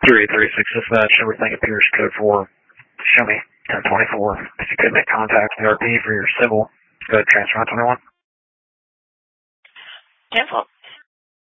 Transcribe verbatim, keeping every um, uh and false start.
three eight three six dispatch, everything appears code four. Show me ten twenty-four. If you could make contact with the R P for your civil, go ahead, transfer on twenty-one. ten four.